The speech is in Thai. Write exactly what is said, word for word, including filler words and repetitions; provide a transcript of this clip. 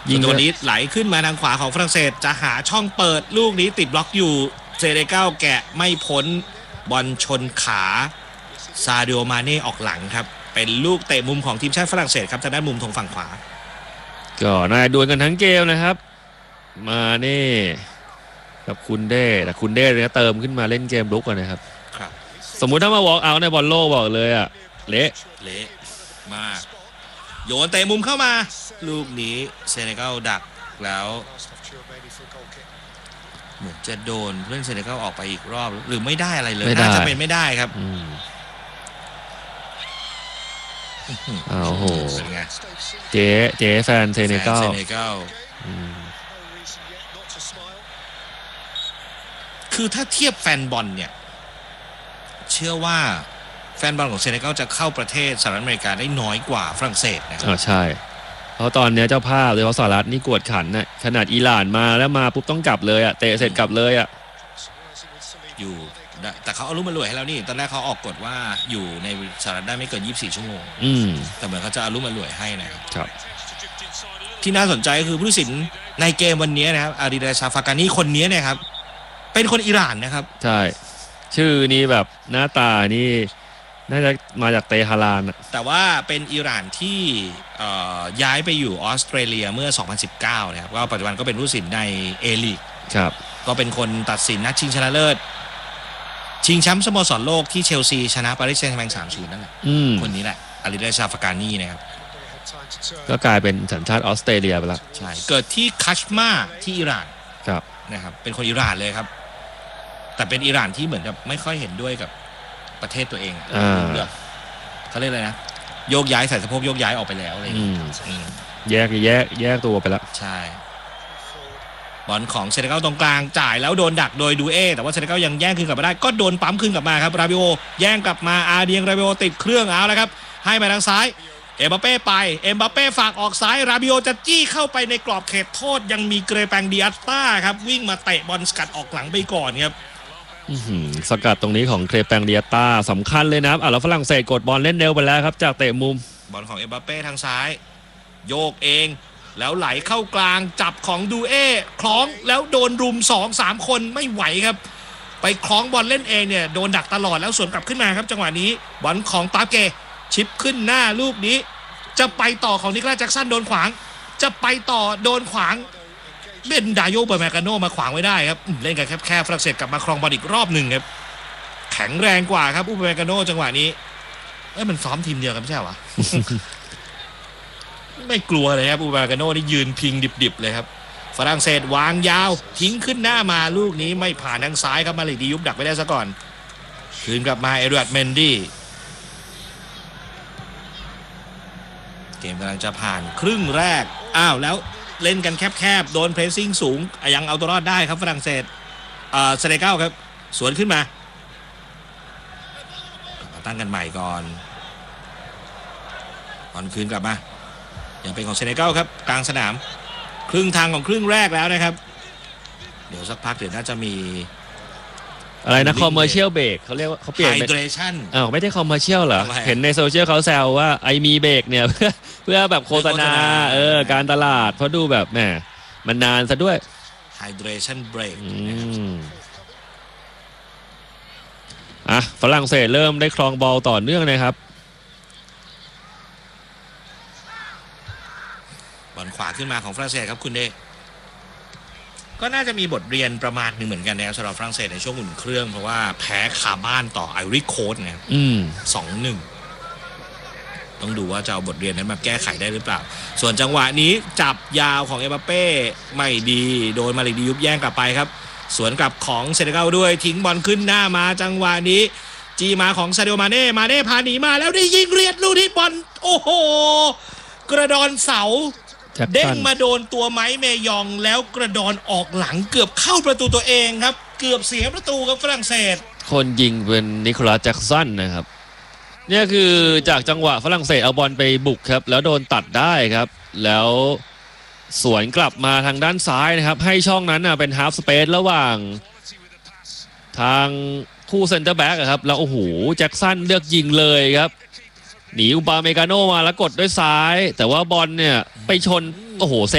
ยิงตัวนี้ไหลขึ้นมาทางขวาของฝรั่งเศสจะหาช่องเปิดลูกนี้ติดบล็อกอยู่เซเนกัลแกะไม่พ้นบอลชนขาซาดิโอมาเน่ออกหลังครับเป็นลูกเตะมุมของทีมชาติฝรั่งเศสครับทางด้านมุมทางฝั่งขวาก็นายดวลกันทั้งเกมนะครับมาเน่กับคุณเด้แต่คุณเด้เนี่ยเติมขึ้นมาเล่นเกมลุกกันนะครับสมมุติถ้ามา walk out ในบอลโลบอกเลยอะเละเละมากโยนเตะมุมเข้ามาลูกนี้เซเนกัลดักแล้วเหมือนจะโดนเพื่อนเซเนกัลออกไปอีกรอบหรือไม่ได้อะไรเลยน่าจะเป็นไม่ได้ครับอ้าวโหเจ๊เจ๊แฟนเซเนกัลคือถ้าเทียบแฟนบอลเนี่ยเชื่อว่าแฟนบอลของเซเนกัลจะเข้าประเทศสหรัฐอเมริกาได้น้อยกว่าฝรั่งเศสนะครับอ๋อใช่เพราะตอนนี้เจ้าภาพเลยเพราะสหรัฐนี่กวดขันน่ะขนาดอิหร่านมาแล้วมาปุ๊บต้องกลับเลยอ่ะเตะเสร็จกลับเลยอ่ะอยู่แต่เขาเอารุ่มมารวยให้แล้วนี่ตอนแรกเขาออกกฎว่าอยู่ในสหรัฐได้ไม่เกินยี่สิบสี่ชั่วโมงอืมแต่เหมือนเขาจะเอารุ่มมารวยให้นะครับครับที่น่าสนใจก็คือผู้ตัดสินในเกมวันนี้นะครับอาริดาชาฟากานีคนนี้เนี่ยครับเป็นคนอิหร่านนะครับใช่ชื่อนี้แบบหน้าตานี่น่าจะมาจากเตหะรานแต่ว่าเป็นอิหร่านที่ย้ายไปอยู่ออสเตรเลียเมื่อสองพันสิบเก้านะครับก็ปัจจุบันก็เป็นผู้ตัดสินในเอลีกครับก็เป็นคนตัดสินนัดชิงชนะเลิศชิงแชมป์สโมสรโลกที่เชลซีชนะปารีสแซงต์แชร์แมง สามศูนย์ นั่นแหละคนนี้แหละอาริดาชาฟากานีนะครับก็กลายเป็นสัญชาติออสเตรเลียไปแล้วใช่เกิดที่คัชมาที่อิหร่านครับนะครับเป็นคนอิหร่านเลยครับแต่เป็นอิหร่านที่เหมือนกับไม่ค่อยเห็นด้วยกับประเทศตัวเองเขาเรียกอะไรนะโยกย้ายใส่สะโพกโยกย้ายออกไปแล้วอะไรอย่างเงี้ยแยกแยกแยกตัวไปแล้วใช่บอลของเซเนกัลตรงกลางจ่ายแล้วโดนดักโดยดูเอแต่ว่าเซเนกัลยังแย่งคืนกลับมาได้ก็โดนปั๊มคืนกลับมาครับราบิโอแย่งกลับมาอาเดียงราบิโอติดเครื่องเอาแล้วครับให้มาทางซ้ายเอ็มบัปเป้ไปเอ็มบัปเป้ฝากออกซ้ายราบิโอจะจี้เข้าไปในกรอบเขตโทษยังมีเกรแปงดิอัตต้าครับวิ่งมาเตะบอลสกัดออกหลังไปก่อนครับสกัดตรงนี้ของเครแปงดิอัตต้าสำคัญเลยนะครับอ่ะแล้วฝรั่งเศสกดบอลเล่นเร็วไปแล้วครับจากเตะมุมบอลของเอ็มบัปเป้ทางซ้ายโยกเองแล้วไหลเข้ากลางจับของดูเอคล้องแล้วโดนรุม สองสาม คนไม่ไหวครับไปคล้องบอลเล่นเองเนี่ยโดนดักตลอดแล้วสวนกลับขึ้นมาครับจังหวะนี้บอลของปาเกชิปขึ้นหน้าลูกนี้จะไปต่อของนิโคลัสแจ็คสันโดนขวางจะไปต่อโดนขวางเบนดาโยเบอร์แมกาโนมาขวางไว้ได้ครับเล่นกันแคบๆฝรั่งเศสกลับมาครองบอลอีกรอบหนึ่งครับแข็งแรงกว่าครับอุเบอร์แมกาโนจังหวะนี้เอ้ยมันซ้อมทีมเดียวกันไม่ใช่เหรอ ไม่กลัวเลยครับอุเบอร์แมกาโนนี่ยืนพิงดิบๆเลยครับฝรั่งเศสวางยาวทิ้งขึ้นหน้ามาลูกนี้ไม่ผ่านทางซ้ายครับมาลิดียุบดักไปได้ซะก่อนคืนกลับมาเอเดวัร์ดเมนดี้เกมกำลังจะผ่านครึ่งแรกอ้าวแล้วเล่นกันแคบๆโดนเพรสซิ่งสูงยังเอาตัวรอดได้ครับฝรั่งเศสเอ่อเซเนกัลครับสวนขึ้นมาตั้งกันใหม่ก่อนบอลคืนกลับมายังเป็นของเซเนกัลครับกลางสนามครึ่งทางของครึ่งแรกแล้วนะครับเดี๋ยวสักพักเดี๋ยวน่าจะมีอะไรนะคอมเมอร์เชียลเบรกเขาเรียกว่าเขาเปลี่ยนไฮเดรชั่นอ้าวไม่ได้คอมเมอร์เชียลเหรอเห็นในโซเชียลเขาแซวว่าไอมีเบรกเนี่ยเพื่อเพื่อแบบโฆษณาเออการตลาดเพราะดูแบบแหมมันนานซะด้วยไฮเดรชั่นเบรกอ่ะฝรั่งเศสเริ่มได้ครองบอลต่อเนื่องนะครับบอลขวาขึ้นมาของฝรั่งเศสครับคุณเดก็น่าจะมีบทเรียนประมาณหนึ่งเหมือนกันนะครับสำหรับฝรั่งเศสในช่วงอุ่นเครื่องเพราะว่าแพ้คาบ้านต่อไอริโคสต์นะครับสองหนึ่งต้องดูว่าจะเอาบทเรียนนั้นมาแก้ไขได้หรือเปล่าส่วนจังหวะนี้จับยาวของเอ็มบัปเป้ไม่ดีโดนมาลิกดียุบแย่งกลับไปครับสวนกลับของเซเนกัลด้วยทิ้งบอลขึ้นหน้ามาจังหวะนี้จีมาของซาดิโอมาเน่มาเน่พาหนีมาแล้วได้ยิงเรียดลูกที่บอลโอ้โหกระดอนเสาเด้งมาโดนตัวไม้เมยองแล้วกระดอนออกหลังเกือบเข้าประตูตัวเองครับเกือบเสียประตูกับฝรั่งเศสคนยิงเป็นนิโคลัสแจ็คสันนะครับเนี่ยคือจากจังหวะฝรั่งเศสเอาบอลไปบุกครับแล้วโดนตัดได้ครับแล้วสวนกลับมาทางด้านซ้ายนะครับให้ช่องนั้นนะเป็นฮาล์ฟสเปซระหว่างทางคู่เซนเตอร์แบ็กครับแล้วโอ้โหแจ็คสันเลือกยิงเลยครับหนีอุปาเมกาโนมาแล้วกดด้วยซ้ายแต่ว่าบอลเนี่ยไปชนโอ้โห